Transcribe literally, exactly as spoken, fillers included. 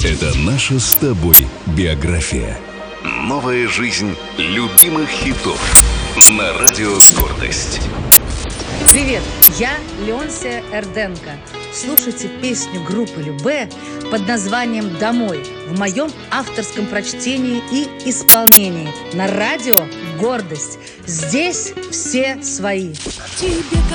Это наша с тобой биография. Новая жизнь любимых хитов на радио «Гордость». Привет, я Леонсия Эрденко. Слушайте песню группы Любэ под названием «Домой» в моем авторском прочтении и исполнении на радио «Гордость». Здесь все свои.